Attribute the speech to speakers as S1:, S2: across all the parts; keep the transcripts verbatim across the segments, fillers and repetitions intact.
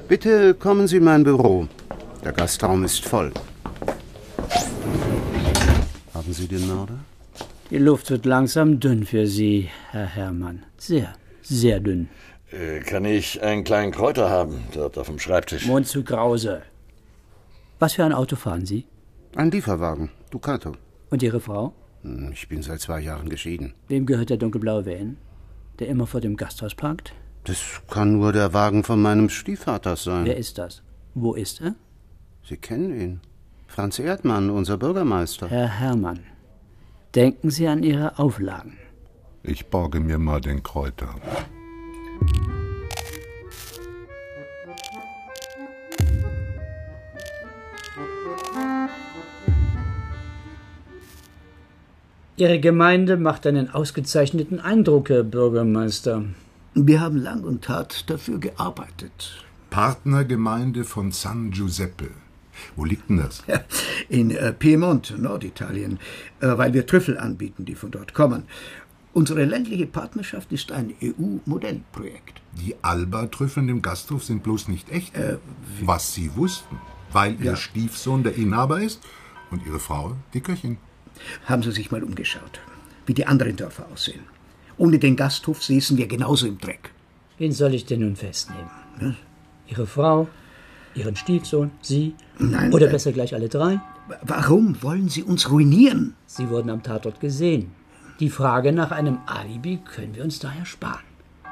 S1: Bitte kommen Sie in mein Büro. Der Gastraum ist voll. Haben Sie den Mörder?
S2: Die Luft wird langsam dünn für Sie, Herr Herrmann. Sehr, sehr dünn.
S3: Äh, kann ich einen kleinen Kräuter haben, dort auf dem Schreibtisch?
S2: Mund zu Krause. Was für ein Auto fahren Sie?
S1: Ein Lieferwagen, Ducato.
S2: Und Ihre Frau?
S1: Ich bin seit zwei Jahren geschieden.
S2: Wem gehört der dunkelblaue Van, der immer vor dem Gasthaus parkt?
S1: Das kann nur der Wagen von meinem Stiefvater sein.
S2: Wer ist das? Wo ist er?
S1: Sie kennen ihn. Franz Erdmann, unser Bürgermeister.
S2: Herr Herrmann, denken Sie an Ihre Auflagen.
S4: Ich borge mir mal den Kräuter.
S2: Ihre Gemeinde macht einen ausgezeichneten Eindruck, Herr Bürgermeister.
S5: Wir haben lang und hart dafür gearbeitet.
S4: Partnergemeinde von San Giuseppe. Wo liegt denn das?
S5: Ja, in äh, Piemont, Norditalien, äh, weil wir Trüffel anbieten, die von dort kommen. Unsere ländliche Partnerschaft ist ein E U-Modellprojekt.
S4: Die Alba-Trüffeln im Gasthof sind bloß nicht echt.
S5: Äh,
S4: Was Sie wussten, weil
S5: Ja.
S4: Ihr Stiefsohn der Inhaber ist und Ihre Frau die Köchin.
S5: Haben Sie sich mal umgeschaut, wie die anderen Dörfer aussehen. Ohne den Gasthof säßen wir genauso im Dreck.
S2: Wen soll ich denn nun festnehmen? Hm? Ihre Frau, Ihren Stiefsohn, Sie?
S5: Nein.
S2: Oder
S5: äh,
S2: besser gleich alle drei?
S5: Warum wollen Sie uns ruinieren?
S2: Sie wurden am Tatort gesehen. Die Frage nach einem Alibi können wir uns daher sparen.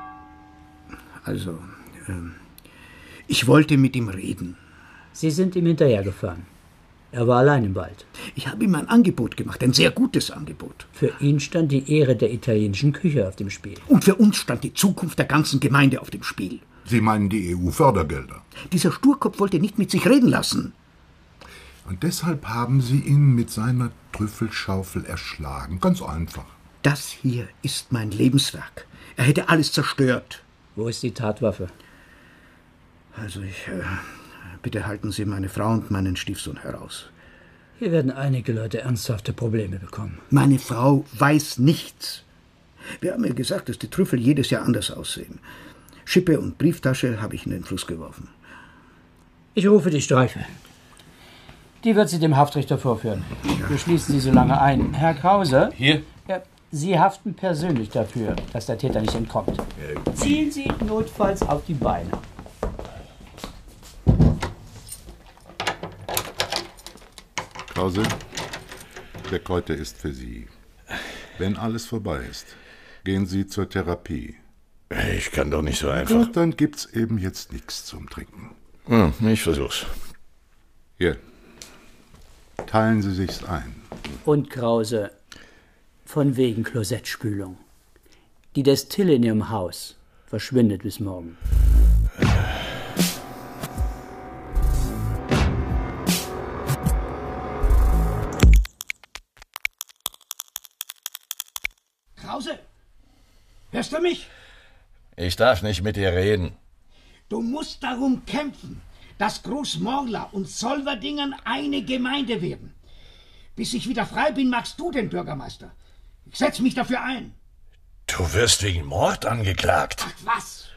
S5: Also, ähm, ich wollte mit ihm reden.
S2: Sie sind ihm hinterhergefahren. Er war allein im Wald.
S5: Ich habe ihm ein Angebot gemacht, ein sehr gutes Angebot.
S2: Für ihn stand die Ehre der italienischen Küche auf dem Spiel.
S5: Und für uns stand die Zukunft der ganzen Gemeinde auf dem Spiel.
S4: Sie meinen die E U-Fördergelder.
S5: Dieser Sturkopf wollte nicht mit sich reden lassen.
S4: Und deshalb haben Sie ihn mit seiner Trüffelschaufel erschlagen. Ganz einfach.
S5: Das hier ist mein Lebenswerk. Er hätte alles zerstört.
S2: Wo ist die Tatwaffe?
S5: Also ich... Äh, bitte halten Sie meine Frau und meinen Stiefsohn heraus.
S2: Hier werden einige Leute ernsthafte Probleme bekommen.
S5: Meine Frau weiß nichts. Wir haben ihr gesagt, dass die Trüffel jedes Jahr anders aussehen. Schippe und Brieftasche habe ich in den Fluss geworfen.
S2: Ich rufe die Streife. Die wird sie dem Haftrichter vorführen. Wir schließen sie so lange ein. Herr Krause?
S3: Hier?
S2: Ja, Sie haften persönlich dafür, dass der Täter nicht entkommt. Ziehen Sie notfalls auf die Beine.
S4: Krause, der Kräuter ist für Sie. Wenn alles vorbei ist, gehen Sie zur Therapie.
S3: Ich kann doch nicht so einfach.
S4: Gut, dann gibt's eben jetzt nichts zum Trinken.
S3: Hm, ich versuch's.
S4: Hier, teilen Sie sich's ein.
S2: Und Krause, von wegen Klosettspülung. Die Destille in Ihrem Haus verschwindet bis morgen.
S5: Krause, hörst du mich?
S3: Ich darf nicht mit dir reden.
S5: Du musst darum kämpfen, dass Großmorla und Solverdingen eine Gemeinde werden. Bis ich wieder frei bin, magst du den Bürgermeister. Ich setze mich dafür ein.
S3: Du wirst wegen Mord angeklagt.
S5: Ach was?